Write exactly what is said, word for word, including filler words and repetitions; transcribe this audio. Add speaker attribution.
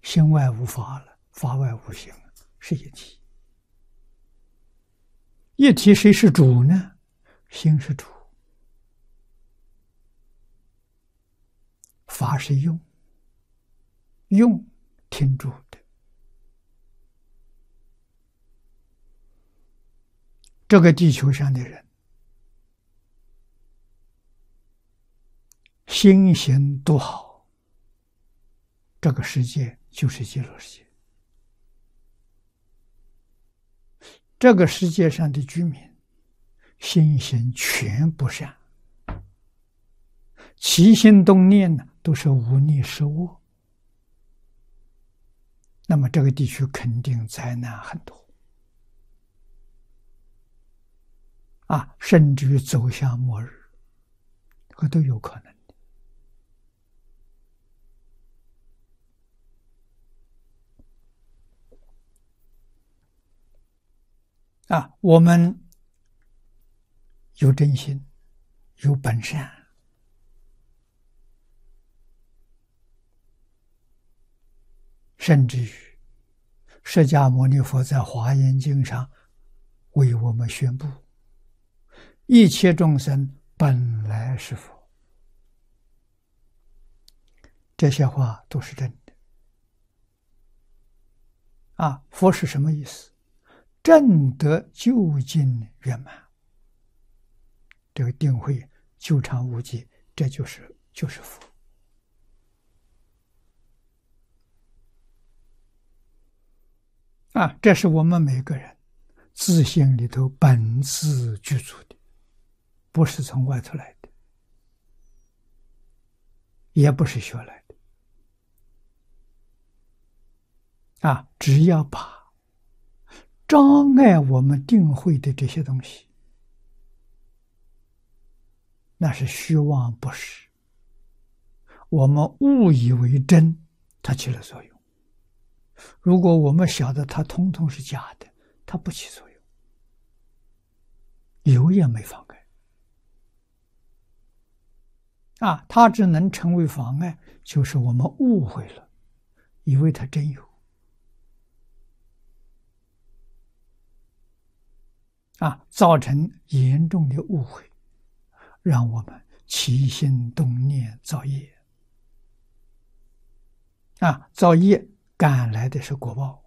Speaker 1: 心外无法了，法外无心了，是一体。一体谁是主呢？心是主，法是用，用听主的。这个地球上的人，心行多好，这个世界就是极乐世界。这个世界上的居民，心行全不善，起心动念呢都是忤逆失恶，那么这个地区肯定灾难很多啊，甚至于走向末日，这都有可能的啊。我们有真心，有本善，甚至于释迦牟尼佛在《华严经》上为我们宣布，一切众生本来是佛，这些话都是真的啊。佛是什么意思？正得究竟圆满，这个定慧究常无极，这就是就是佛啊。这是我们每个人自性里头本自具足的，不是从外头来的，也不是学来的啊。只要把障碍我们定慧的这些东西，那是虚妄不实，我们误以为真，它起了作用。如果我们晓得它通通是假的，它不起作用，有也没妨碍啊。它只能成为妨碍，就是我们误会了，以为它真有啊，造成严重的误会，让我们起心动念造业啊。造业赶来的是果报